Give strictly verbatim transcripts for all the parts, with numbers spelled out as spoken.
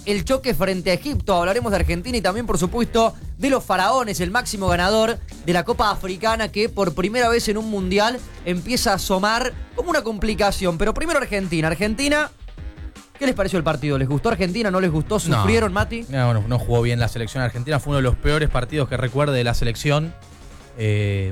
el choque frente a Egipto, hablaremos de Argentina y también, por supuesto, de los faraones, el máximo ganador de la Copa Africana, que por primera vez en un mundial empieza a asomar como una complicación. Pero primero Argentina. Argentina, ¿qué les pareció el partido? ¿Les gustó Argentina? ¿No les gustó? ¿Sufrieron, no, Mati? No, no, no jugó bien la selección argentina. Fue uno de los peores partidos que recuerde de la selección. Eh,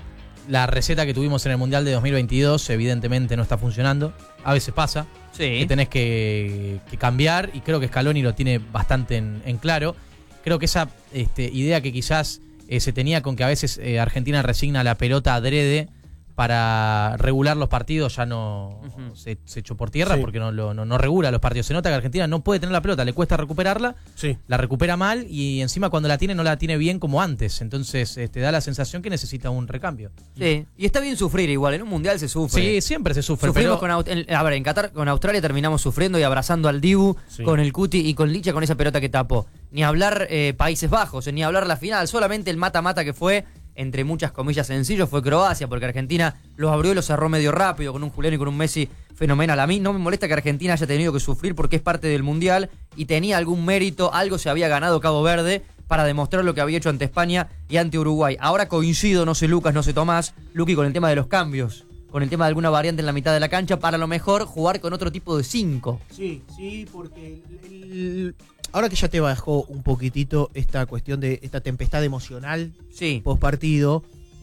la receta que tuvimos en el Mundial de dos mil veintidós evidentemente no está funcionando. A veces pasa. Sí. Que tenés que, que cambiar, y creo que Scaloni lo tiene bastante en, en claro. Creo que esa este, idea que quizás eh, se tenía con que a veces eh, Argentina resigna la pelota adrede para regular los partidos ya no uh-huh. se, se echó por tierra, sí. porque no, lo, no, no regula los partidos. Se nota que Argentina no puede tener la pelota, le cuesta recuperarla, sí. la recupera mal y encima cuando la tiene no la tiene bien como antes. Entonces te este, da la sensación que necesita un recambio. Sí, y está bien sufrir igual, en un mundial se sufre. Sí, siempre se sufre. Sufrimos pero... con, en, a ver, en Qatar con Australia terminamos sufriendo y abrazando al Dibu, sí. con el Cuti y con Licha con esa pelota que tapó. Ni hablar eh, Países Bajos, ni hablar la final, solamente el mata-mata que fue, entre muchas comillas sencillo, fue Croacia, porque Argentina los abrió y los cerró medio rápido, con un Julián y con un Messi fenomenal. A mí no me molesta que Argentina haya tenido que sufrir porque es parte del Mundial y tenía algún mérito, algo se había ganado Cabo Verde para demostrar lo que había hecho ante España y ante Uruguay. Ahora coincido, no sé Lucas, no sé Tomás, Luqui, con el tema de los cambios, con el tema de alguna variante en la mitad de la cancha, para lo mejor jugar con otro tipo de cinco. Sí, sí, porque el, el, ahora que ya te bajó un poquitito esta cuestión de esta tempestad emocional sí. post partido,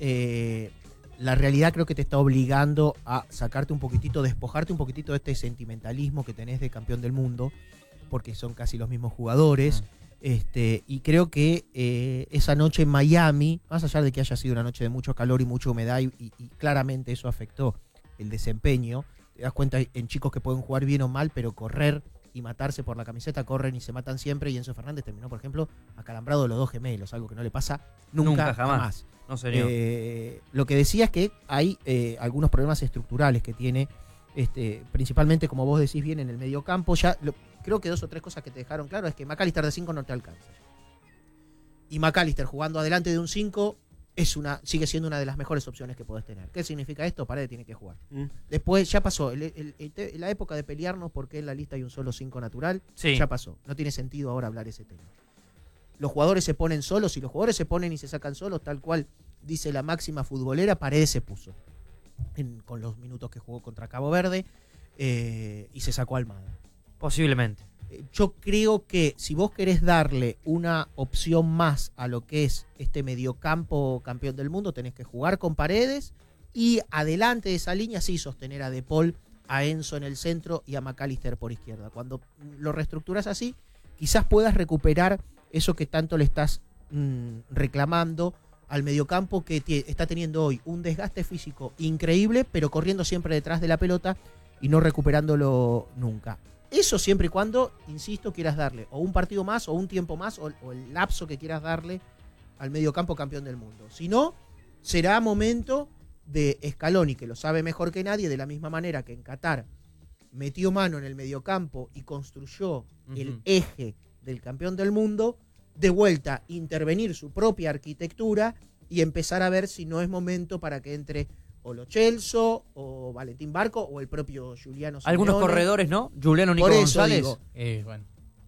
eh, la realidad creo que te está obligando a sacarte un poquitito, despojarte un poquitito de este sentimentalismo que tenés de campeón del mundo, porque son casi los mismos jugadores. Uh-huh. Este, y creo que eh, esa noche en Miami, más allá de que haya sido una noche de mucho calor y mucha humedad, y, y, y claramente eso afectó el desempeño, te das cuenta en chicos que pueden jugar bien o mal, pero correr y matarse por la camiseta, corren y se matan siempre, y Enzo Fernández terminó, por ejemplo, acalambrado de los dos gemelos, algo que no le pasa nunca, nunca jamás. jamás. No, señor. Eh, lo que decía es que hay eh, algunos problemas estructurales que tiene, este, principalmente, como vos decís bien, en el mediocampo. Ya lo, creo que dos o tres cosas que te dejaron claro es que McAllister de cinco no te alcanza. Y McAllister jugando adelante de un cinco es una, sigue siendo una de las mejores opciones que podés tener. ¿Qué significa esto? Paredes tiene que jugar. Mm. Después ya pasó el, el, el, el, la época de pelearnos porque en la lista hay un solo cinco natural. Sí. Ya pasó. No tiene sentido ahora hablar ese tema. Los jugadores se ponen solos, y los jugadores se ponen y se sacan solos, tal cual dice la máxima futbolera. Paredes se puso en, con los minutos que jugó contra Cabo Verde, eh, y se sacó Almada. Posiblemente. Yo creo que si vos querés darle una opción más a lo que es este mediocampo campeón del mundo, tenés que jugar con Paredes y adelante de esa línea sí sostener a De Paul, a Enzo en el centro y a McAllister por izquierda. Cuando lo reestructuras así, quizás puedas recuperar eso que tanto le estás mmm, reclamando al mediocampo, que t- está teniendo hoy un desgaste físico increíble, pero corriendo siempre detrás de la pelota y no recuperándolo nunca. Eso siempre y cuando, insisto, quieras darle o un partido más o un tiempo más o, o el lapso que quieras darle al mediocampo campeón del mundo. Si no, será momento de Scaloni, que lo sabe mejor que nadie, de la misma manera que en Qatar metió mano en el mediocampo y construyó uh-huh. el eje del campeón del mundo, de vuelta intervenir su propia arquitectura y empezar a ver si no es momento para que entre o Lo Celso, o Valentín Barco, o el propio Giuliano Simeone. Algunos corredores, ¿no? Juliano Nico Por eso González. Digo, eh, bueno.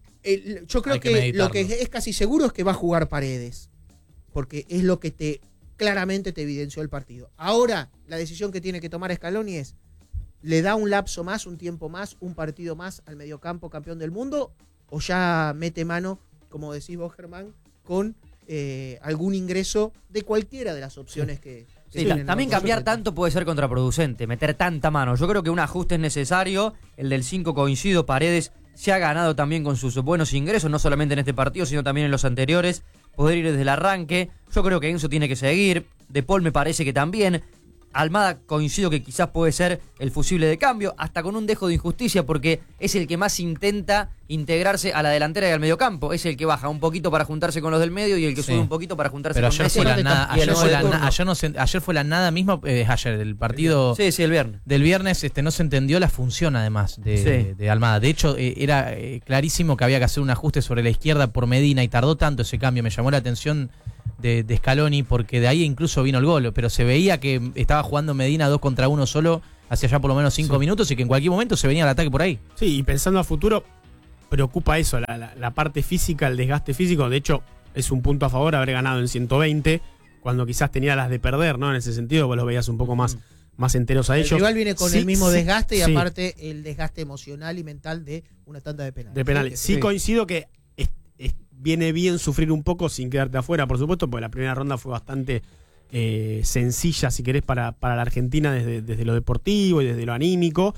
el, yo creo que, que lo que es casi seguro es que va a jugar Paredes, porque es lo que te claramente te evidenció el partido. Ahora, la decisión que tiene que tomar Scaloni es, ¿le da un lapso más, un tiempo más, un partido más al mediocampo campeón del mundo? ¿O ya mete mano, como decís vos, Germán, con eh, algún ingreso de cualquiera de las opciones sí. que... Sí, sí, también cambiar tanto puede ser contraproducente, meter tanta mano. Yo creo que un ajuste es necesario. El del cinco coincido, Paredes se ha ganado también con sus buenos ingresos, no solamente en este partido, sino también en los anteriores. Poder ir desde el arranque. Yo creo que Enzo tiene que seguir. De Paul me parece que también. Almada coincido que quizás puede ser el fusible de cambio, hasta con un dejo de injusticia, porque es el que más intenta integrarse a la delantera y al mediocampo. Es el que baja un poquito para juntarse con los del medio y el que sí. sube un poquito para juntarse Pero con ayer Messi. fue la nada, ayer, fue la na, ayer, no se, ayer fue la nada misma, eh, ayer el partido sí, sí, el viernes. del viernes este, no se entendió la función además de, sí. de Almada. De hecho, eh, era eh, clarísimo que había que hacer un ajuste sobre la izquierda por Medina y tardó tanto ese cambio. Me llamó la atención de, de Scaloni, porque de ahí incluso vino el gol, pero se veía que estaba jugando Medina dos contra uno solo hacia ya por lo menos cinco sí. minutos y que en cualquier momento se venía al ataque por ahí. Sí, y pensando a futuro, preocupa eso, la, la, la parte física, el desgaste físico. De hecho, es un punto a favor haber ganado en ciento veinte, cuando quizás tenía las de perder, ¿no? En ese sentido, vos los veías un poco más, más enteros a ellos. El rival viene con sí, el mismo sí, desgaste y sí. aparte el desgaste emocional y mental de una tanda de penales. De penales. Sí, sí, coincido que es, es, viene bien sufrir un poco sin quedarte afuera, por supuesto, porque la primera ronda fue bastante eh, sencilla, si querés, para, para la Argentina desde, desde lo deportivo y desde lo anímico.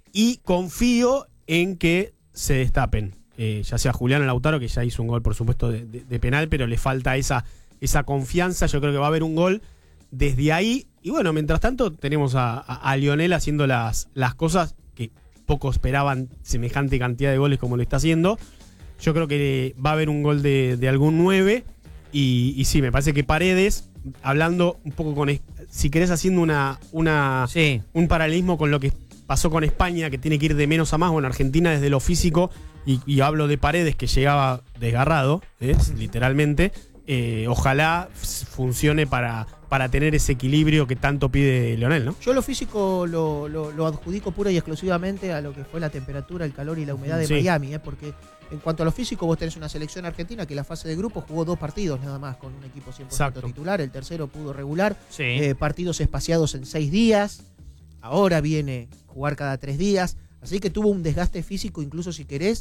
Y confío en que se destapen. Eh, ya sea Julián o Lautaro, que ya hizo un gol, por supuesto, de, de, de penal, pero le falta esa, esa confianza. Yo creo que va a haber un gol desde ahí. Y bueno, mientras tanto, tenemos a, a, a Lionel haciendo las, las cosas que poco esperaban, semejante cantidad de goles como lo está haciendo. Yo creo que va a haber un gol de, de algún nueve. Y, y sí, me parece que Paredes, hablando un poco con. Si querés, haciendo una, una sí. un paralelismo con lo que pasó con España, que tiene que ir de menos a más. Bueno, Argentina desde lo físico. Y, y hablo de Paredes, que llegaba desgarrado, ¿eh? literalmente. Eh, ojalá funcione para, para tener ese equilibrio que tanto pide Lionel, ¿no? Yo lo físico lo, lo, lo adjudico pura y exclusivamente a lo que fue la temperatura, el calor y la humedad de sí. Miami, ¿eh? Porque en cuanto a lo físico, vos tenés una selección argentina que la fase de grupo jugó dos partidos nada más con un equipo cien por ciento Exacto. titular, el tercero pudo regular, sí. eh, partidos espaciados en seis días, ahora viene jugar cada tres días. Así que tuvo un desgaste físico, incluso si querés,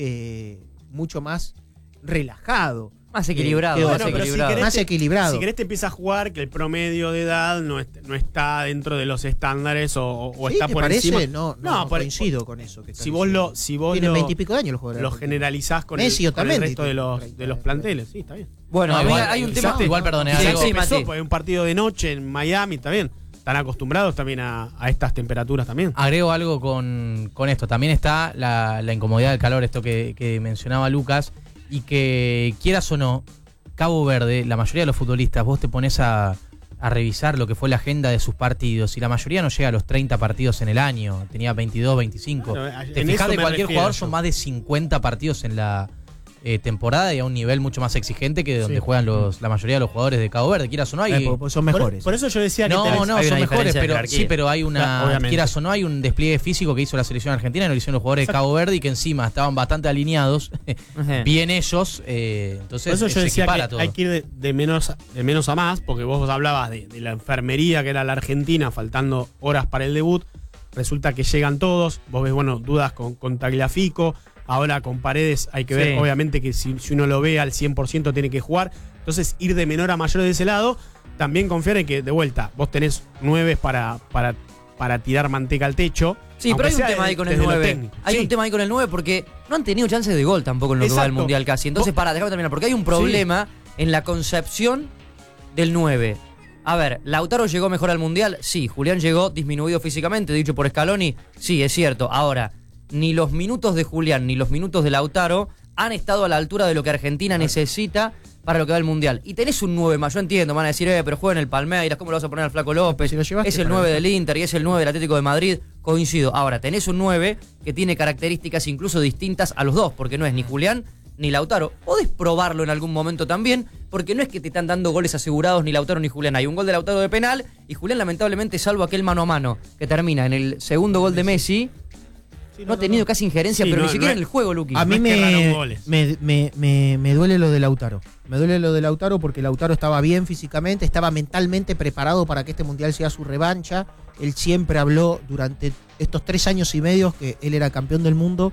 eh, mucho más relajado. Más equilibrado. Eh, más, bueno, equilibrado. Si querés, más equilibrado. Si querés te empieza a jugar que el promedio de edad no, est no está dentro de los estándares o, o ¿Sí? está ¿Te por parece? encima. No, no, no no por, coincido con eso. Que si vos lo, si vos Tienen lo, veintipico de años los jugadores. Lo generalizás con, Messi, el, con también, el resto de los, treinta, de los planteles. Sí, está bien. Bueno, no, a mí igual, hay un tema. Igual, perdón, sí, algo. sí, Empezó, porque un partido de noche en Miami, está bien. Están acostumbrados también a, a estas temperaturas también. Agrego algo con, con esto. También está la, la incomodidad del calor, esto que, que mencionaba Lucas, y que quieras o no, Cabo Verde, la mayoría de los futbolistas, vos te pones a, a revisar lo que fue la agenda de sus partidos y la mayoría no llega a los treinta partidos en el año, tenía veintidós, veinticinco. Bueno, te en fijas eso de me cualquier refiero jugador, yo. son más de cincuenta partidos en la eh, temporada y a un nivel mucho más exigente que donde Sí. juegan los, la mayoría de los jugadores de Cabo Verde, quieras o no hay... Eh, porque son mejores. Por, por eso yo decía que No, tenés- no, hay son una mejores, diferencia de pero jerarquía. sí, pero hay una, Claro, obviamente. quieras o no, hay un despliegue físico que hizo la selección argentina y no lo hicieron los jugadores Exacto. de Cabo Verde y que encima estaban bastante alineados, Ajá. bien ellos, eh, entonces Por eso yo se decía equipara que todo. hay que ir de, de menos, de menos a más, porque vos hablabas de, de la enfermería que era la Argentina, faltando horas para el debut. Resulta que llegan todos. Vos ves, bueno, dudas con, con Tagliafico. Ahora con Paredes hay que Sí. ver, obviamente, que si, si uno lo ve al cien por ciento tiene que jugar. Entonces, ir de menor a mayor de ese lado. También confiar en que, de vuelta, vos tenés nueve para, para, para tirar manteca al techo. Sí, pero hay un sea tema desde- ahí con el desde lo nueve. técnico. Hay Sí. un tema ahí con el nueve porque no han tenido chances de gol tampoco en lo que va del Exacto. Mundial casi. Entonces, Vos- para, déjame terminar, porque hay un problema en la concepción del nueve. A ver, ¿Lautaro llegó mejor al Mundial? Sí. ¿Julián llegó disminuido físicamente, dicho por Scaloni? Sí, es cierto. Ahora, ni los minutos de Julián ni los minutos de Lautaro han estado a la altura de lo que Argentina necesita para lo que va al Mundial. Y tenés un nueve más, yo entiendo, van a decir, eh, pero juega en el Palmeiras, ¿cómo lo vas a poner al Flaco López? Si lo llevaste Es el para nueve eso. del Inter y es el nueve del Atlético de Madrid, coincido. Ahora, tenés un nueve que tiene características incluso distintas a los dos, porque no es ni Julián ni Lautaro. Podés probarlo en algún momento también, porque no es que te están dando goles asegurados ni Lautaro ni Julián. Hay un gol de Lautaro de penal y Julián lamentablemente, salvo aquel mano a mano que termina en el segundo gol de Messi, Sí, no ha tenido casi injerencia, Sí, pero no, ni siquiera no en el juego, Luqui. A mí No es que erraron me, goles. me, me, me, me duele lo de Lautaro. Me duele lo de Lautaro porque Lautaro estaba bien físicamente, estaba mentalmente preparado para que este Mundial sea su revancha. Él siempre habló durante estos tres años y medio que él era campeón del mundo,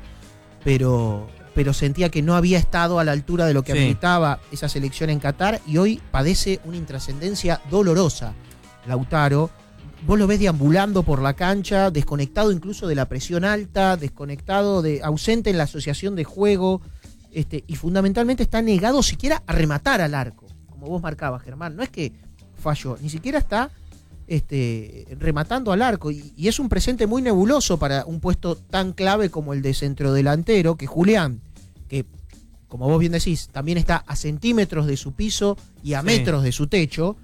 pero, pero sentía que no había estado a la altura de lo que Sí. ameritaba esa selección en Qatar y hoy padece una intrascendencia dolorosa. Lautaro, vos lo ves deambulando por la cancha, desconectado incluso de la presión alta, desconectado, de ausente en la asociación de juego, este, y fundamentalmente está negado siquiera a rematar al arco, como vos marcabas, Germán. No es que falló, ni siquiera está este, rematando al arco, y, y es un presente muy nebuloso para un puesto tan clave como el de centrodelantero, que Julián, que como vos bien decís, también está a centímetros de su piso y a Sí. metros de su techo,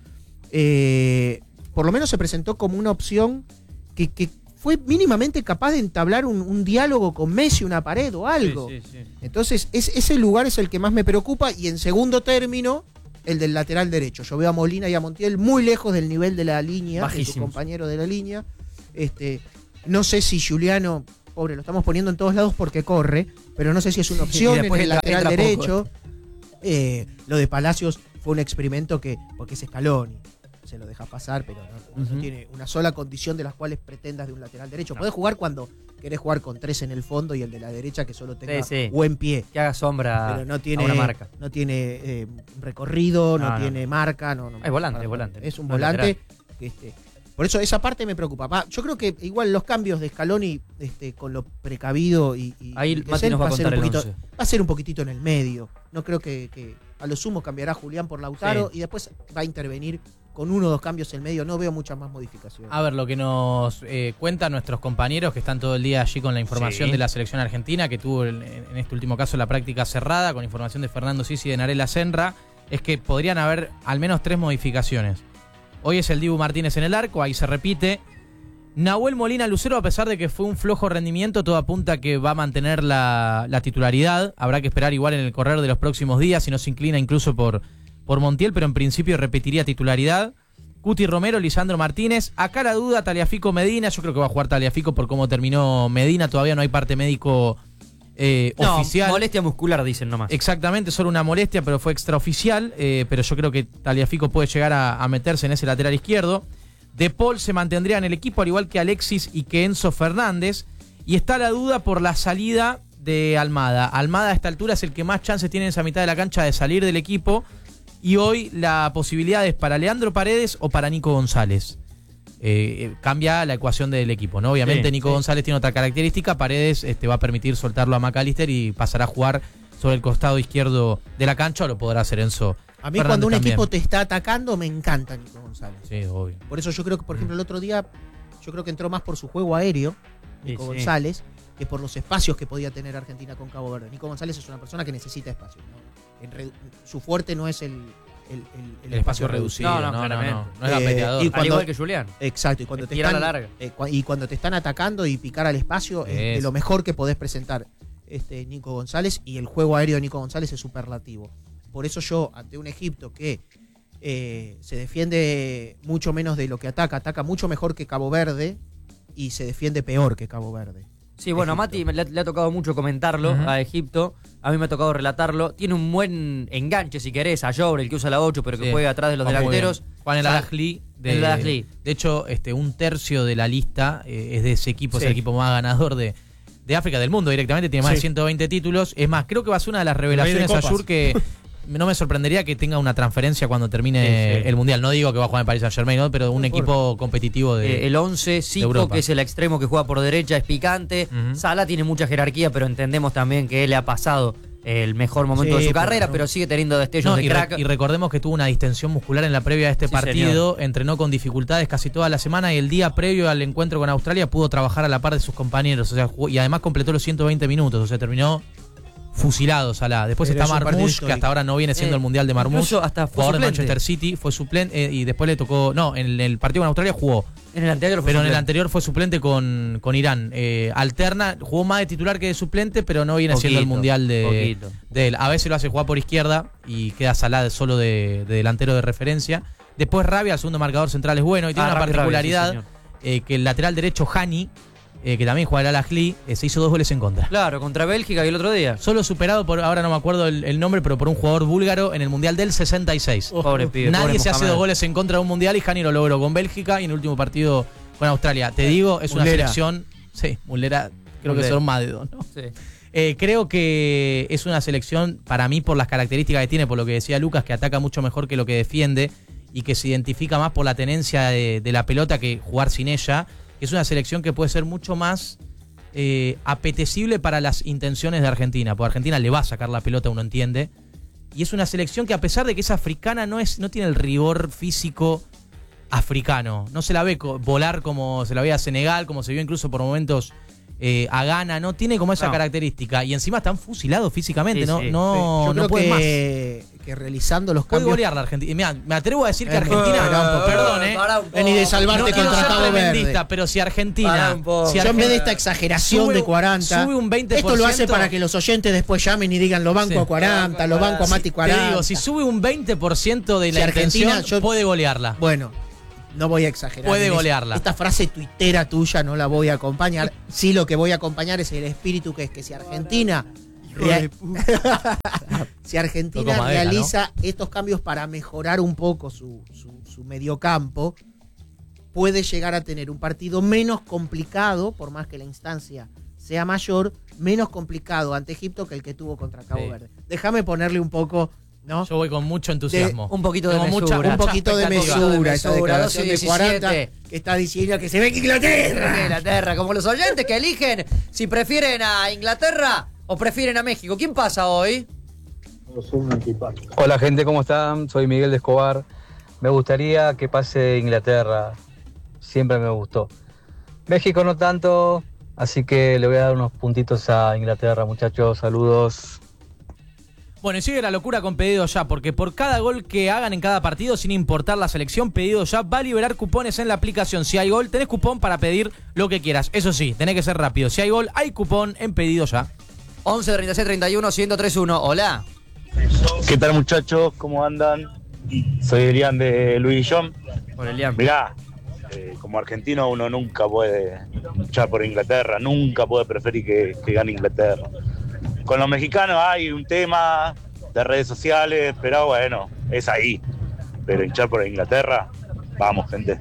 eh, por lo menos se presentó como una opción que, que fue mínimamente capaz de entablar un, un diálogo con Messi, una pared o algo. Sí, sí, sí. Entonces, es, ese lugar es el que más me preocupa, y en segundo término, el del lateral derecho. Yo veo a Molina y a Montiel muy lejos del nivel de la línea, de su Bajísimos. compañero de la línea. Este, no sé si Giuliano pobre, lo estamos poniendo en todos lados porque corre, pero no sé si es una opción en el lateral derecho. Eh, lo de Palacios fue un experimento que, porque es Scaloni, se lo deja pasar, pero no, uh-huh. no tiene una sola condición de las cuales pretendas de un lateral derecho. No. Podés jugar cuando querés jugar con tres en el fondo y el de la derecha que solo tenga sí, sí. buen pie. Que haga sombra pero no tiene, a una marca. No tiene eh, recorrido, no, no tiene no. marca. No, no, es volante, es volante. Es un volante que este, por eso esa parte me preocupa. Va, yo creo que igual los cambios de Scaloni este, con lo precavido y, y ahí y Mati nos va a contar un poquito, el once. Va a ser un poquitito en el medio. No creo que, que a lo sumo cambiará Julián por Lautaro sí. y después va a intervenir con uno o dos cambios en medio. No veo muchas más modificaciones. A ver, lo que nos eh, cuentan nuestros compañeros que están todo el día allí con la información sí. de la selección argentina, que tuvo en, en este último caso la práctica cerrada, con información de Fernando Sisi y de Narela Senra, es que podrían haber al menos tres modificaciones. Hoy es el Dibu Martínez en el arco, ahí se repite. Nahuel Molina Lucero, a pesar de que fue un flojo rendimiento, todo apunta que va a mantener la, la titularidad. Habrá que esperar igual en el correr de los próximos días, si no se inclina incluso por, por Montiel, pero en principio repetiría titularidad. Cuti Romero, Lisandro Martínez. Acá la duda, Tagliafico Medina. Yo creo que va a jugar Tagliafico por cómo terminó Medina. Todavía no hay parte médico eh, no, oficial. Molestia muscular, dicen nomás. Exactamente, solo una molestia, pero fue extraoficial. Eh, pero yo creo que Tagliafico puede llegar a, a meterse en ese lateral izquierdo. De Paul se mantendría en el equipo, al igual que Alexis y que Enzo Fernández. Y está la duda por la salida de Almada. Almada a esta altura es el que más chances tiene en esa mitad de la cancha de salir del equipo. Y hoy la posibilidad es para Leandro Paredes o para Nico González. Eh, cambia la ecuación del equipo, ¿no? Obviamente sí, Nico sí. González tiene otra característica. Paredes este, va a permitir soltarlo a McAllister y pasará a jugar sobre el costado izquierdo de la cancha, o lo podrá hacer Enzo. A mí Fernández cuando un también. equipo te está atacando me encanta Nico González. Sí, obvio. Por eso yo creo que, por ejemplo, el otro día yo creo que entró más por su juego aéreo, Nico sí, González, sí. que por los espacios que podía tener Argentina con Cabo Verde. Nico González es una persona que necesita espacio, ¿no? En re, su fuerte no es el, el, el, el, el espacio, espacio reducido. No, no, no, no, no, no es gambeteador. Eh, al igual que Julián. Exacto. Y cuando, te están, la larga. Eh, y cuando te están atacando y picar al espacio, es, es de lo mejor que podés presentar este Nico González, y el juego aéreo de Nico González es superlativo. Por eso yo, ante un Egipto que eh, se defiende mucho menos de lo que ataca, ataca mucho mejor que Cabo Verde y se defiende peor que Cabo Verde. Sí, bueno, Egipto. A Mati le, le ha tocado mucho comentarlo uh-huh. a Egipto, a mí me ha tocado relatarlo. Tiene un buen enganche, si querés, a Jobre, el que usa la ocho, pero que sí. juega atrás de los Juan delanteros. Juan El Adajli. De, el Adajli. De hecho, este, un tercio de la lista eh, es de ese equipo, sí. es el equipo más ganador de... de África, del mundo directamente, tiene más sí. de ciento veinte títulos. Es más, creo que va a ser una de las revelaciones Ayur que no me sorprendería que tenga una transferencia cuando termine sí, sí. el Mundial. No digo que va a jugar en Paris Saint-Germain, ¿no? Pero un equipo competitivo de eh, el once, Zico, que es el extremo que juega por derecha, es picante. Uh-huh. Salah tiene mucha jerarquía, pero entendemos también que él le ha pasado el mejor momento sí, de su carrera, pero, pero sigue teniendo destellos no, de y crack. Re, y recordemos que tuvo una distensión muscular en la previa de este sí, partido, señor. Entrenó con dificultades casi toda la semana y el día previo al encuentro con Australia pudo trabajar a la par de sus compañeros, o sea, jugó, y además completó los ciento veinte minutos, o sea, terminó fusilado Salah. Después pero está Marmoush, que hasta ahora no viene siendo eh, el Mundial de Marmoush, hasta fue jugador suplente. de Manchester City, fue suplente eh, y después le tocó, no, en el partido con Australia jugó. En el anterior fue pero suplente. en el anterior fue suplente con, con Irán. Eh, alterna, jugó más de titular que de suplente, pero no viene poquito, siendo el mundial de, de él. A veces lo hace jugar por izquierda y queda Salah solo de, de delantero de referencia. Después Rabia, el segundo marcador central, es bueno y tiene ah, una Rabia, particularidad Rabia, sí, eh, que el lateral derecho Hani, eh, que también juega el Al-Ahly, eh, se hizo dos goles en contra. Claro, contra Bélgica y el otro día. Solo superado por, ahora no me acuerdo el, el nombre, pero por un jugador búlgaro en el mundial del sesenta y seis. Oh, pobre pibe, Nadie pobre se Mohamed. hace dos goles en contra de un mundial y Hani lo logró con Bélgica y en el último partido con Australia. Te digo, es Muslera. Una selección. Sí, Muslera, creo Muslera. que son más de dos, ¿no? Sí. Eh, creo que es una selección, para mí, por las características que tiene, por lo que decía Lucas, que ataca mucho mejor que lo que defiende y que se identifica más por la tenencia de, de la pelota que jugar sin ella. Es una selección que puede ser mucho más eh, apetecible para las intenciones de Argentina, porque Argentina le va a sacar la pelota, uno entiende. Y es una selección que, a pesar de que es africana, no, es, no tiene el rigor físico africano. No se la ve volar como se la ve a Senegal, como se vio incluso por momentos eh, a Ghana. No tiene como esa no. característica. Y encima están fusilados físicamente. Sí, no, sí. no, Yo no creo que, más. que realizando los puede cambios... golear la Argentina. Mirá, me atrevo a decir que eh, Argentina... uh, perdón, eh. Vení de salvarte no contra Cabo Verde. Pero si Argentina... Si Yo en vez de esta exageración sube, de cuarenta... Sube un veinte por ciento, esto lo hace para que los oyentes después llamen y digan lo banco sí. a cuarenta, lo banco a Mati cuarenta. Te digo, si sube un veinte por ciento de la si intención, yo, puede golearla. Bueno... no voy a exagerar. Puede en golearla. Esta frase tuitera tuya no la voy a acompañar. Sí, lo que voy a acompañar es el espíritu que es que si Argentina rea- si Argentina Tocó madera, realiza estos cambios para mejorar un poco su, su, su mediocampo, puede llegar a tener un partido menos complicado, por más que la instancia sea mayor, menos complicado ante Egipto que el que tuvo contra Cabo Sí. Verde. Déjame ponerle un poco, ¿no? Yo voy con mucho entusiasmo. Un poquito de Tengo mesura. mucha- un poquito de expectativa. mesura, esa declaración de doce cuarenta diecisiete. que está diciendo que se ve que Inglaterra. Inglaterra, como los oyentes que eligen si prefieren a Inglaterra o prefieren a México. ¿Quién pasa hoy? Hola gente, ¿cómo están? Soy Miguel de Escobar. Me gustaría que pase Inglaterra, siempre me gustó. México no tanto, así que le voy a dar unos puntitos a Inglaterra, muchachos, saludos. Bueno, y sigue la locura con Pedido Ya, porque por cada gol que hagan en cada partido, sin importar la selección, Pedido Ya va a liberar cupones en la aplicación. Si hay gol, tenés cupón para pedir lo que quieras. Eso sí, tenés que ser rápido. Si hay gol, hay cupón en Pedido Ya. once treinta y seis treinta y uno ciento tres uno. Hola. ¿Qué tal muchachos? ¿Cómo andan? Soy Elian de Luis Guillón. Hola, Elian. Mirá, eh, como argentino uno nunca puede luchar por Inglaterra, nunca puede preferir que, que gane Inglaterra. Con los mexicanos hay un tema de redes sociales, pero bueno, es ahí. Pero hinchar por Inglaterra, vamos gente.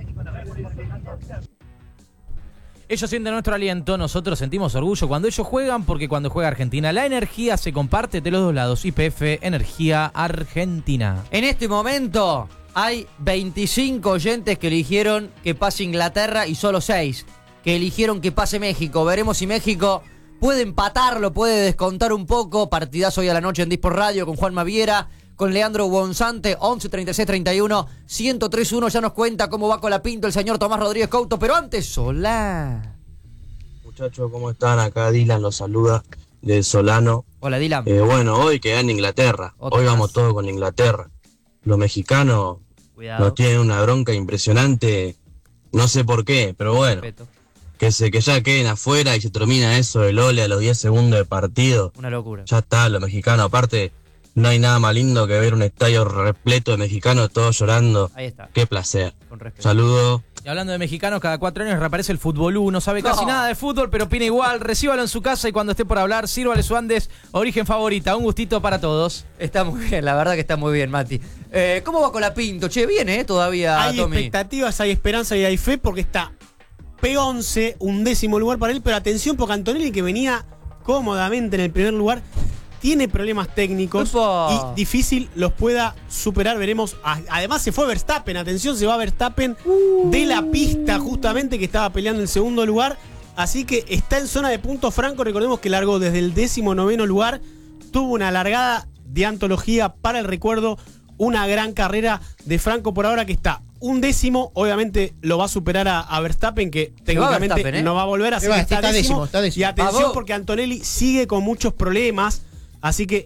Ellos sienten nuestro aliento, nosotros sentimos orgullo cuando ellos juegan, porque cuando juega Argentina la energía se comparte de los dos lados. Y P F, Energía Argentina. En este momento hay veinticinco oyentes que eligieron que pase Inglaterra y solo seis que eligieron que pase México. Veremos si México puede empatarlo, puede descontar un poco. Partidazo hoy a la noche en Dispor Radio con Juan Maviera, con Leandro Bonzante. Once treinta y seis treinta y uno ciento tres uno. Ya nos cuenta cómo va Colapinto el señor Tomás Rodríguez Couto. Pero antes, Solá. Muchachos, ¿cómo están? Acá Dylan los saluda de Solano. Hola, Dylan. Eh, bueno, hoy que gana Inglaterra. Otra hoy más. vamos todos con Inglaterra. Los mexicanos Cuidado. nos tienen una bronca impresionante. No sé por qué, pero bueno. Respeto. Que, se, que ya queden afuera y se termina eso del ole a los diez segundos de partido. Una locura. Ya está, los mexicanos. Aparte, no hay nada más lindo que ver un estadio repleto de mexicanos todos llorando. Ahí está. Qué placer. Con respeto. Saludos. Y hablando de mexicanos, cada cuatro años reaparece el Futbolú. No sabe casi No. nada de fútbol, pero opina igual. Recíbalo en su casa y cuando esté por hablar, sírvale su Andes Origen Favorita. Un gustito para todos. Está muy bien, la verdad que está muy bien, Mati. Eh, ¿Cómo va Colapinto? Che, viene, ¿eh? Todavía, Hay Tommy. expectativas, hay esperanza y hay fe porque está P once, un décimo lugar para él, pero atención porque Antonelli, que venía cómodamente en el primer lugar, tiene problemas técnicos Upa. y difícil los pueda superar, veremos. A- Además se fue Verstappen, atención, se va Verstappen de la pista justamente, que estaba peleando el segundo lugar, así que está en zona de puntos franco. Recordemos que largó desde el décimo noveno lugar, tuvo una largada de antología para el recuerdo, una gran carrera de Franco por ahora, que está un décimo. Obviamente lo va a superar a, a Verstappen, que técnicamente Verstappen, ¿eh? no va a volver, así Se va, que está, está décimo. décimo, está décimo. Y atención Vamos. porque Antonelli sigue con muchos problemas, así que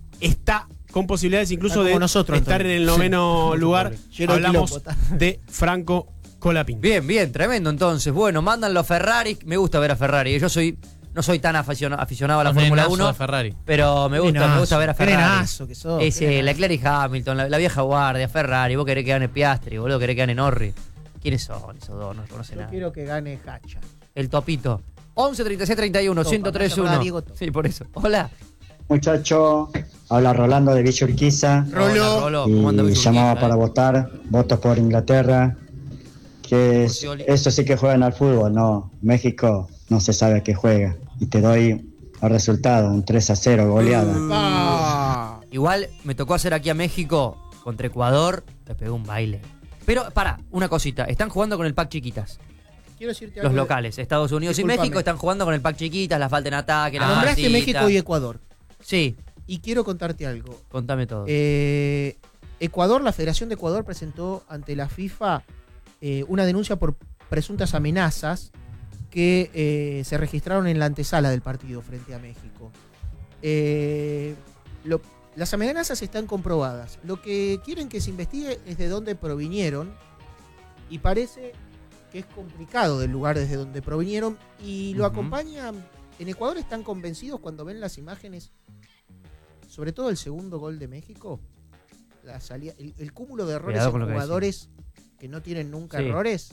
está con posibilidades incluso Está como de nosotros, estar Antonelli. en el noveno Sí. lugar. Lleno de Hablamos quilombo, de Franco Colapinto. Bien, bien, tremendo entonces. Bueno, mandan los Ferrari. Me gusta ver a Ferrari. Yo soy no soy tan aficionado, aficionado a la Un Fórmula nenazo uno, de Ferrari. pero me gusta, me gusta ver a Qué Ferrari. nenazo que sos, Ese, qué nenazo. Leclerc y Hamilton, la, la vieja guardia, Ferrari. Vos querés que gane Piastri, boludo, querés que gane Norris. ¿Quiénes son esos dos? No conocen Yo nada. quiero que gane Hacha. El topito. once treinta y seis treinta y uno Topa, ciento tres me hace acordar a uno. Diego Topa. Sí, por eso. Hola. Muchacho, habla Rolando de Villa Urquiza Rolo. Hola, Rolo. ¿Cómo anda y Luis llamaba Urquiza, para eh? votar, votos por Inglaterra, que es, Scioli. eso sí que juegan al fútbol, no, México no se sabe a qué juega, y te doy el resultado, un tres a cero, goleada. Ah. Igual me tocó hacer aquí a México contra Ecuador, le pegó un baile. Pero, pará, una cosita. Están jugando con el pack chiquitas. Quiero decirte Los algo de- locales, Estados Unidos y Discúlpame. México están jugando con el pack chiquitas, la falta en ataque, la Nombraste masita. México y Ecuador. Sí, Y quiero contarte algo. contame todo. Eh, Ecuador, la Federación de Ecuador presentó ante la FIFA eh, una denuncia por presuntas amenazas que eh, se registraron en la antesala del partido frente a México. Eh, lo- las amenazas están comprobadas. Lo que quieren que se investigue es de dónde provinieron y parece que es complicado del lugar desde donde provinieron y lo Ujú. acompañan. En Ecuador están convencidos cuando ven las imágenes, sobre todo el segundo gol de México, la salida, el, el cúmulo de errores Cuidado en con lo que jugadores que no tienen nunca Sí. errores,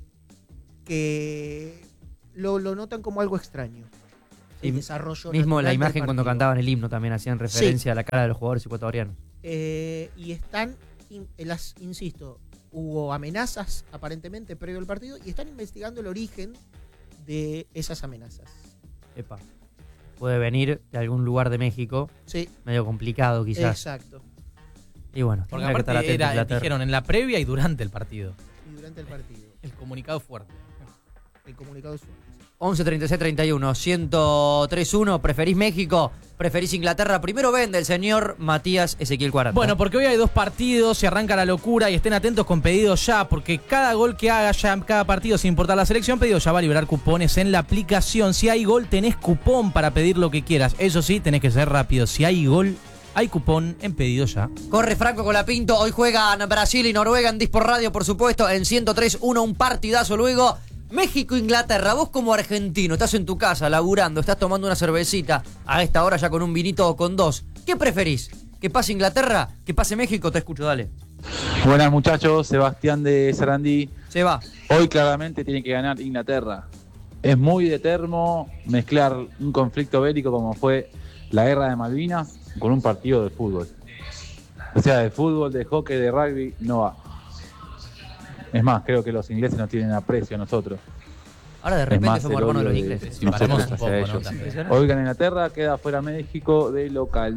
que lo, lo notan como algo extraño. El Sí, desarrollo Mismo la natural del imagen cuando partido. cantaban el himno también hacían referencia a la cara de los jugadores ecuatorianos. Eh, y están, in- las, insisto, hubo amenazas aparentemente previo al partido y están investigando el origen de esas amenazas. Epa. Puede venir de algún lugar de México, Sí, medio complicado quizás. exacto. Y bueno, Porque tendrá que estar aparte atento era, Inglaterra. dijeron en la previa y durante el partido. Y durante el partido. El comunicado fuerte. El comunicado es fuerte. once treinta y seis treinta y uno, ciento tres uno, ¿preferís México? ¿Preferís Inglaterra? Primero vende el señor Matías Ezequiel Cuaranta. Bueno, porque hoy hay dos partidos, se arranca la locura y estén atentos con pedidos ya, porque cada gol que haga ya en cada partido, sin importar la selección, pedido ya va a liberar cupones en la aplicación. Si hay gol, tenés cupón para pedir lo que quieras. Eso sí, tenés que ser rápido. Si hay gol, hay cupón en pedido ya. Corre Franco Colapinto, hoy juegan Brasil y Noruega en Dispor Radio, por supuesto, en ciento tres uno, un partidazo luego. México-Inglaterra, vos como argentino, estás en tu casa, laburando, estás tomando una cervecita, a esta hora ya con un vinito o con dos. ¿Qué preferís? ¿Que pase Inglaterra? ¿Que pase México? Te escucho, dale. Buenas muchachos, Sebastián de Sarandí. Se va. Hoy claramente tiene que ganar Inglaterra. Es muy de termo mezclar un conflicto bélico como fue la guerra de Malvinas con un partido de fútbol. O sea, de fútbol, de hockey, de rugby, no va. Es más, creo que los ingleses nos tienen aprecio a nosotros. Ahora de Es repente más, somos el hermanos de los odio de ingleses. Sí, nosotros paremos un hacia poco, ¿no? ellos. También. Hoy gana Inglaterra, queda fuera México de local.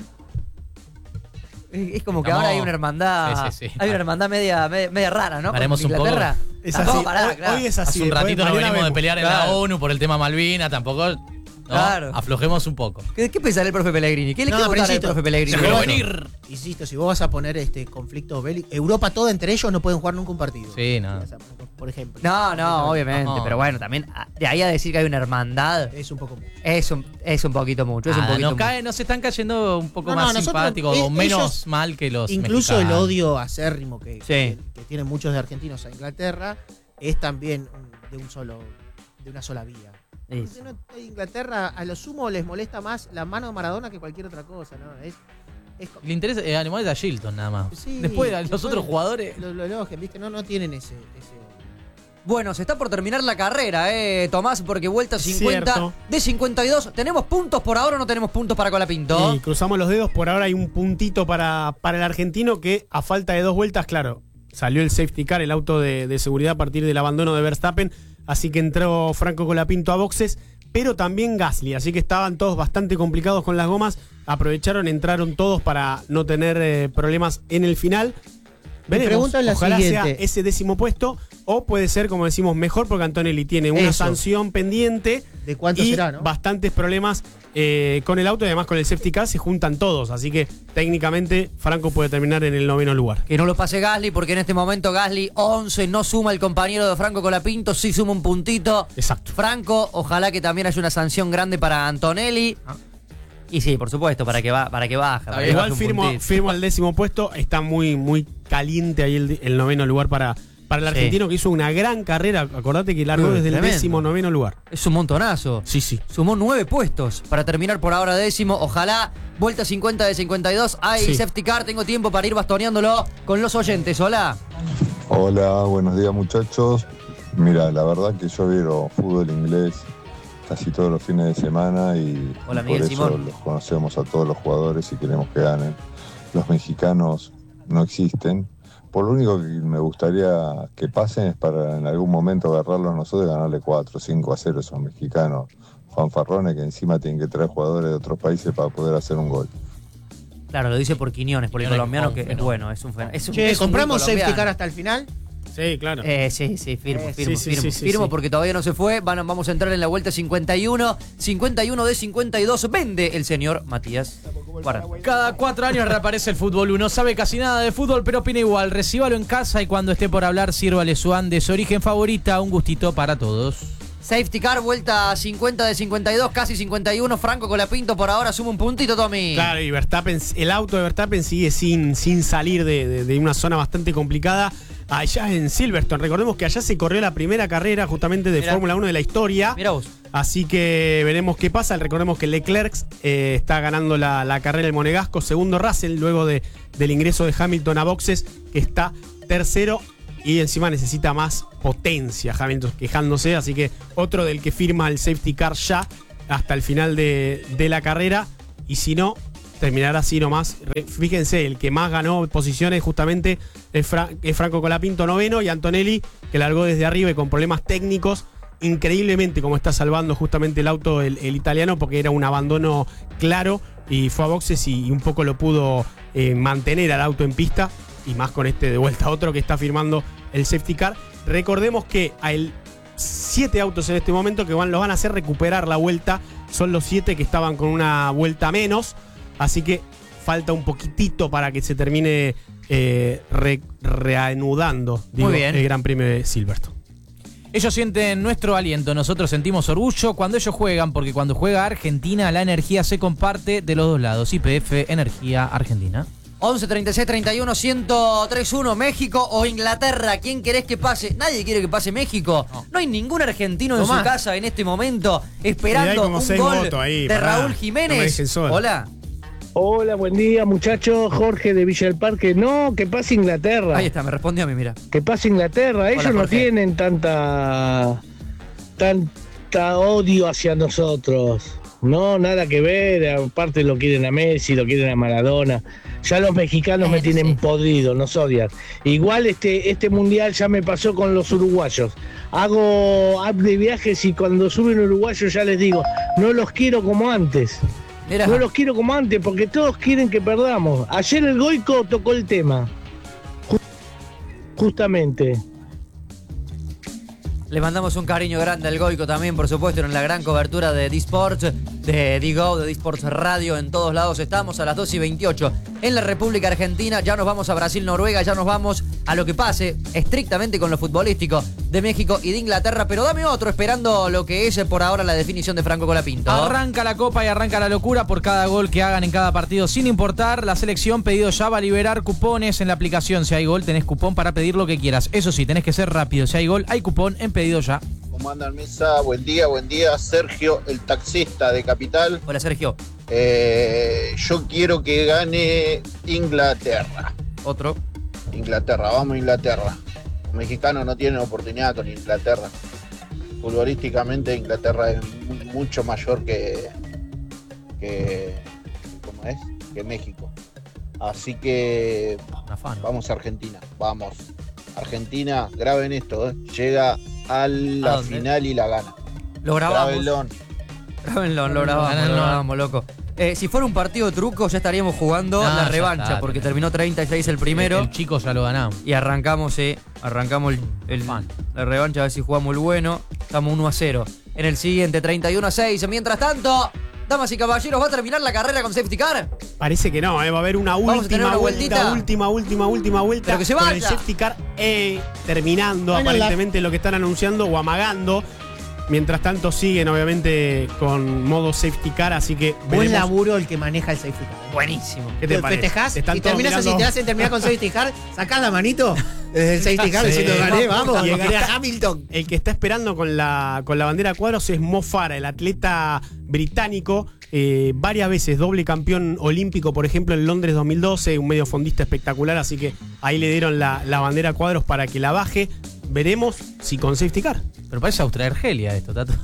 Es es como que Estamos- ahora hay una hermandad. Sí, sí, sí. Hay una hermandad media, media, media rara, ¿no? Haremos Con un poco- Inglaterra. Es No, así. pará, hoy, claro. hoy es así. Hace un después, ratito nos mañana venimos de vemos. pelear en Claro. la ONU por el tema Malvina, tampoco. ¿no? Claro. Aflojemos un poco. ¿Qué, qué pensará el profe Pellegrini? ¿Qué le No, quiere votar al Princito, profe Pellegrini? Se Pero dejó bueno. venir. Insisto, si vos vas a poner este conflicto bélico, Europa toda entre ellos no pueden jugar nunca un partido. Sí, no. Por ejemplo. No, no, obviamente, No. pero bueno, también a- de ahí a decir que hay una hermandad Es un poco mucho. es un, es un poquito mucho, es un Ah, poquito nos, mucho. cae, nos están cayendo un poco No, no, más nosotros- simpáticos eh, o menos ellos- mal que los Incluso el mexicanos. odio acérrimo que, Sí. que, que tienen muchos de argentinos a Inglaterra es también un- de un solo de una sola vía. Es- Porque no- a Inglaterra a lo sumo les molesta más la mano de Maradona que cualquier otra cosa, ¿no? Es, es co- Le interesa eh, animales a Shilton nada más. Sí, Después a los después otros jugadores. Lo, lo elogian, ¿viste? No, no tienen ese, ese Bueno, se está por terminar la carrera, eh, Tomás, porque vuelta cincuenta Cierto. de cincuenta y dos. ¿Tenemos puntos por ahora o no tenemos puntos para Colapinto? Y cruzamos los dedos, por ahora hay un puntito para, para el argentino que a falta de dos vueltas, claro, salió el safety car, el auto de, de seguridad a partir del abandono de Verstappen, así que entró Franco Colapinto a boxes, pero también Gasly, así que estaban todos bastante complicados con las gomas, aprovecharon, entraron todos para no tener eh, problemas en el final. Mi Veremos, pregunta es la ojalá siguiente. sea ese décimo puesto, o puede ser, como decimos, mejor porque Antonelli tiene una Eso. sanción pendiente de cuánto y será, ¿no? bastantes problemas eh, con el auto y además con el safety car se juntan todos, así que técnicamente Franco puede terminar en el noveno lugar. Que no lo pase Gasly, porque en este momento Gasly once, no suma el compañero de Franco Colapinto, sí suma un puntito. Exacto. Franco, ojalá que también haya una sanción grande para Antonelli. Y sí, por supuesto, para que va, para que baje. para que Igual baje un firmo, puntito. firmo al décimo puesto, está muy, muy caliente ahí el, el noveno lugar para, para el Sí. argentino que hizo una gran carrera, acordate que largó Uy, desde tremendo. el décimo noveno lugar. Es un montonazo. Sí, sí. Sumó nueve puestos para terminar por ahora décimo. Ojalá, vuelta cincuenta de cincuenta y dos. Hay Sí. safety car, tengo tiempo para ir bastoneándolo con los oyentes. Hola. Hola, buenos días muchachos. Mira, la verdad que yo veo fútbol inglés casi todos los fines de semana y, Hola, y Miguel por eso Simón. los conocemos a todos los jugadores y queremos que ganen. Los mexicanos no existen. Por lo único que me gustaría que pasen es para en algún momento agarrarlos nosotros y ganarle cuatro o cinco a cero a esos mexicanos fanfarrones que encima tienen que traer jugadores de otros países para poder hacer un gol. Claro, lo dice por Quiñones, por el Quiñones, colombiano, un que es fenómeno. bueno, es un fenómeno. Es un- Che, es un ¿compramos buen safety colombiano. car hasta el final? Sí, claro. Eh, sí, sí, firmo, Eh, firmo, sí, sí, firmo, sí, sí, firmo sí. porque todavía no se fue. Van- vamos a entrar en la vuelta cincuenta y uno. cincuenta y uno de cincuenta y dos. Vende el señor Matías Cuaranta. Cada cuatro años reaparece el fútbol. Uno sabe casi nada de fútbol, pero opina igual. Recíbalo en casa y cuando esté por hablar, sírvale su de su origen favorita. Un gustito para todos. Safety car, vuelta cincuenta de cincuenta y dos, casi cincuenta y uno. Franco Colapinto por ahora suma un puntito, Tommy. Claro, y Verstappen, el auto de Verstappen sigue sin, sin salir de, de- de una zona bastante complicada. Allá en Silverstone, recordemos que allá se corrió la primera carrera justamente de Mirá. Fórmula uno de la historia. Mira vos. Así que veremos qué pasa. Recordemos que Leclerc eh, está ganando la, la carrera del Monegasco, segundo Russell, luego de, del ingreso de Hamilton a boxes, que está tercero. y encima necesita más potencia Hamilton quejándose, así que otro del que firma el safety car ya hasta el final de, de la carrera, y si no, terminará así nomás. Fíjense, el que más ganó posiciones justamente es, Fra- es Franco Colapinto, noveno, y Antonelli, que largó desde arriba y con problemas técnicos, increíblemente como está salvando justamente el auto el, el italiano, porque era un abandono claro, y fue a boxes y, y un poco lo pudo eh, mantener al auto en pista, y más con este de vuelta otro que está firmando el safety car. Recordemos que hay siete autos en este momento que van, los van a hacer recuperar la vuelta, son los siete que estaban con una vuelta menos, así que falta un poquitito para que se termine eh, re, reanudando digo, Muy bien. el Gran Premio de Silverstone. Ellos sienten nuestro aliento, nosotros sentimos orgullo cuando ellos juegan, porque cuando juega Argentina la energía se comparte de los dos lados. Y P F, Energía Argentina. once, treinta y seis, treinta y uno, ciento tres uno, México o Inglaterra. ¿Quién querés que pase? Nadie quiere que pase México. No, no hay ningún argentino en Tomás. su casa en este momento Y hay esperando como un seis gol votos ahí, de pará, Raúl no me Jiménez. dejen solo. Hola. Hola, buen día, muchachos. Jorge de Villa del Parque. No, que pase Inglaterra. Ahí está, me respondió a mí, mira. Que pase Inglaterra. Ellos no Jorge. tienen tanta tanta odio hacia nosotros. No, nada que ver. Aparte lo quieren a Messi, lo quieren a Maradona. Ya los mexicanos me tienen podrido, nos odian. Igual este, este mundial ya me pasó con los uruguayos. Hago app de viajes y cuando suben uruguayos ya les digo, no los quiero como antes. Mirá. No los quiero como antes porque todos quieren que perdamos. Ayer el Goico tocó el tema. Ju- Justamente. Le mandamos un cariño grande al Goico también, por supuesto, en la gran cobertura de D-Sports, de D-Go, de D-Sports Radio. En todos lados estamos a las dos y veintiocho en la República Argentina. Ya nos vamos a Brasil, Noruega, ya nos vamos a lo que pase estrictamente con lo futbolístico de México y de Inglaterra. Pero dame otro, esperando lo que es por ahora la definición de Franco Colapinto. Arranca la copa y arranca la locura por cada gol que hagan en cada partido, sin importar. La selección pedido ya va a liberar cupones en la aplicación. Si hay gol, tenés cupón para pedir lo que quieras. Eso sí, tenés que ser rápido. Si hay gol, hay cupón en pedido ya. ¿Cómo andan, mesa? Buen día, buen día. Sergio, el taxista de Capital. Hola, Sergio. Eh, yo quiero que gane Inglaterra. Otro. Inglaterra, vamos a Inglaterra. Los mexicanos no tienen oportunidad con Inglaterra. Futbolísticamente Inglaterra es mu- mucho mayor que, que ¿cómo es? Que México. Así que vamos a Argentina, vamos. Argentina, graben esto, ¿eh? Llega a la ¿A dónde? final y la gana. Lo grabamos. Grábenlo. Grábenlo, lo grabamos, Grábenlo. lo grabamos, loco. Eh, si fuera un partido de truco, ya estaríamos jugando No, la ya revancha, está, porque terminó. terminó treinta y seis el primero. El, el chico ya lo ganamos. Y arrancamos, eh, arrancamos el, el- la revancha, a ver si jugamos el bueno. Estamos uno a cero. En el siguiente, treinta y uno a seis. Mientras tanto, damas y caballeros, ¿va a terminar la carrera con safety car? Parece que no, eh, va a haber una Vamos a tener última una vuelta, vueltita. última, última, última vuelta. Pero que se con vaya. el safety car eh, terminando Bueno, aparentemente lo que están anunciando o amagando. Mientras tanto siguen obviamente con modo safety car, así que Buen veremos. laburo el que maneja el safety car. Buenísimo. ¿Qué te parece? Festejás Te están y todos terminás así, mirando. te hacen terminar con safety car, sacás la manito desde el safety car Sí. diciendo gané, vamos, Y el gané que a está- Hamilton. El que está esperando con la, con la bandera a cuadros es Mo Farah, el atleta británico, eh, varias veces doble campeón olímpico, por ejemplo, en Londres dos mil doce, un mediofondista espectacular, así que ahí le dieron la, la bandera a cuadros para que la baje. Veremos si con safety car. Pero parece Australia esto, Tato.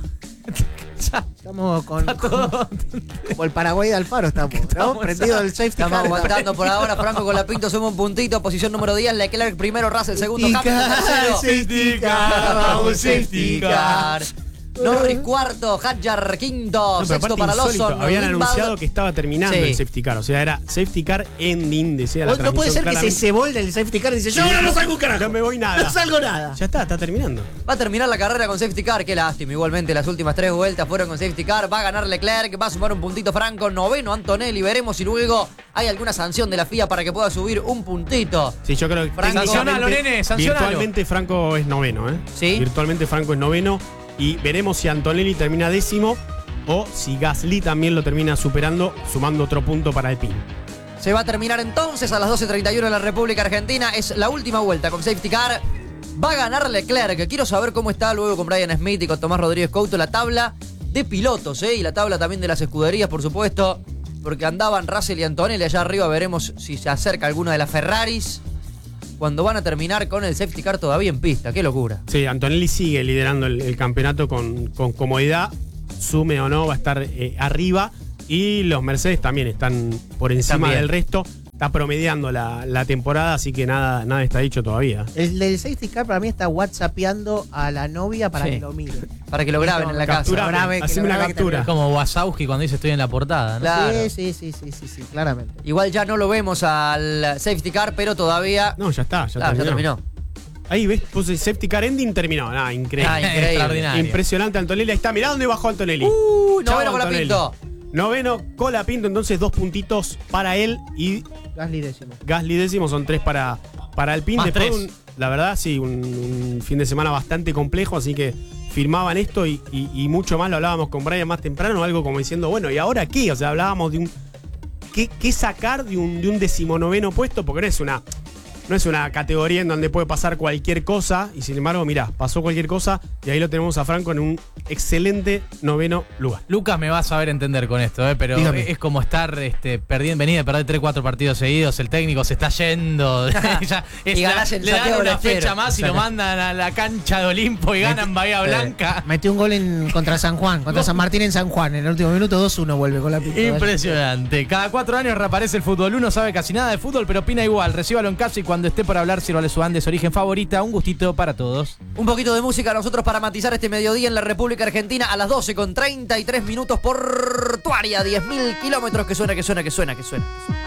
Estamos con, como, como el Paraguay de Alfaro, estamos, ¿no? Prendido del safety Estamos car. aguantando por ahora. Franco Colapinto suma un puntito. Posición número diez. Leclerc primero. Russell segundo. Safety Hamilton car, tercero. safety car, vamos, safety car. Norris cuarto. Hadjar quinto. No, pero Sexto aparte para insólito, Lawson. habían Lindblad. anunciado que estaba terminando Sí. el safety car, o sea, era safety car ending, decía la No, no puede transmisión ser que se claramente. cebó el del safety car y dice, yo ahora no salgo un carajo. No me voy nada. No salgo nada. Ya está, está terminando. Va a terminar la carrera con safety car. Qué lástima. Igualmente las últimas tres vueltas fueron con safety car. Va a ganar Leclerc. Va a sumar un puntito Franco. Noveno Antonelli. Veremos si luego hay alguna sanción de la F I A para que pueda subir un puntito. Sí, yo creo que Franco. Sancionalo, nene, sancionalo. virtualmente Franco es noveno, ¿eh? ¿Sí? Virtualmente Franco es noveno. Y veremos si Antonelli termina décimo o si Gasly también lo termina superando, sumando otro punto para Alpine. Se va a terminar entonces a las doce treinta y uno en la República Argentina. Es la última vuelta con safety car. Va a ganar Leclerc. Quiero saber cómo está luego con Brian Smith y con Tomás Rodríguez Couto la tabla de pilotos, ¿eh? Y la tabla también de las escuderías, por supuesto. Porque andaban Russell y Antonelli allá arriba. Veremos si se acerca alguno de las Ferraris. cuando van a terminar con el safety car todavía en pista. Qué locura. Sí, Antonelli sigue liderando el, el campeonato con, con comodidad, sume o no, va a estar eh, arriba. Y los Mercedes también están por encima También. del resto. Está promediando la, la temporada, así que nada, nada está dicho todavía. El del safety car para mí está whatsappeando a la novia para Sí. que lo mire. Para que lo graben en la casa. Capturame, Grabe, que haceme lo una grabe que captura. termine. Como Wazowski cuando dice estoy en la portada, ¿no? Claro. Sí, sí, sí, sí, sí, sí, claramente. Igual ya no lo vemos al safety car, pero todavía... No, ya está, ya, Ah, terminó. ya terminó. Ahí ves, puse safety car ending, terminó. Nada, increíble. Ah, increíble. Extraordinario. Impresionante Antonelli. Ahí está, mirá dónde bajó Antonelli. Uh, Chau, noveno con la Antonelli. Pinto. Noveno Colapinto, entonces dos puntitos para él y Gasly décimo. Gasly décimo, son tres para, para Alpine. Más Después, tres. un- la verdad, sí, un, un fin de semana bastante complejo, así que firmaban esto y, y- y mucho más. Lo hablábamos con Brian más temprano, algo como diciendo, bueno, ¿y ahora qué? O sea, hablábamos de un. ¿Qué, qué sacar de un, de un decimonoveno puesto? Porque no es una. No es una categoría en donde puede pasar cualquier cosa. Y sin embargo, mirá, pasó cualquier cosa. Y ahí lo tenemos a Franco en un excelente noveno lugar. Lucas me va a saber entender con esto, ¿eh? Pero Dígame. es como estar este, perdiendo, venir de perder tres cuatro partidos seguidos, el técnico se está yendo. Ya es Y la- ganás en le dan Santiago una del Estero. fecha más y lo mandan a la cancha de Olimpo y ganan Bahía Blanca. Metió un gol en, contra San Juan, contra San Martín en San Juan. En el último minuto dos uno vuelve con la pinta. Impresionante. Cada cuatro años reaparece el fútbol. Uno sabe casi nada de fútbol, pero opina igual. Recíbalo en casa y cuando esté por hablar, sírvale su Andes origen favorita. Un gustito para todos. Un poquito de música nosotros para matizar este mediodía en la República Argentina a las doce con treinta y tres minutos portuaria. diez mil kilómetros. Que suena, que suena, que suena, que suena. Que suena.